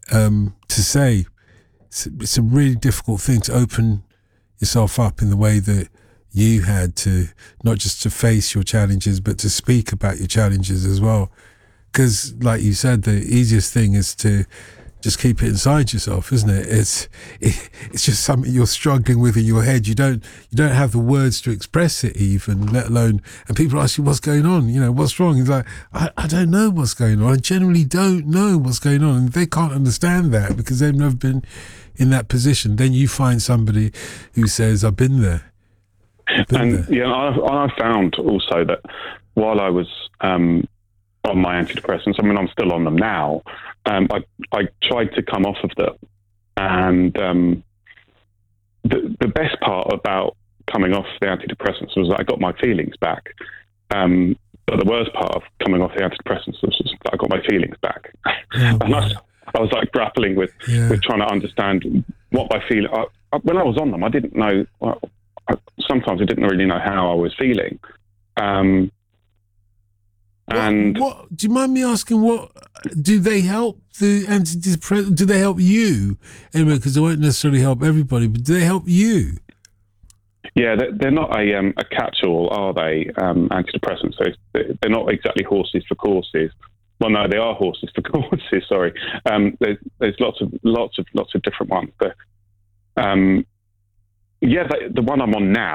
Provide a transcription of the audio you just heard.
to say. It's a really difficult thing to open yourself up in the way that you had to, not just to face your challenges, but to speak about your challenges as well. Because, like you said, the easiest thing is to just keep it inside yourself, isn't it? It's just something you're struggling with in your head. You don't have the words to express it even, let alone. And people ask you what's going on. You know, what's wrong? It's like I don't know what's going on. I generally don't know what's going on, and they can't understand that because they've never been in that position. Then you find somebody who says, "I've been there." I found also that while I was on my antidepressants, I mean, I'm still on them now. I tried to come off of them, and the best part about coming off the antidepressants was that I got my feelings back. But the worst part of coming off the antidepressants was that I got my feelings back. And I was like grappling with trying to understand what my feeling. When I was on them, I didn't know. Sometimes I didn't really know how I was feeling. And what do you mind me asking? What do they help the antidepressants? Do they help you anyway? Because they won't necessarily help everybody, but do they help you? Yeah, they're not a catch-all, are they? Antidepressants. So they're not exactly horses for courses. Well, no, they are horses for courses. Sorry. There's lots of different ones. But the one I'm on now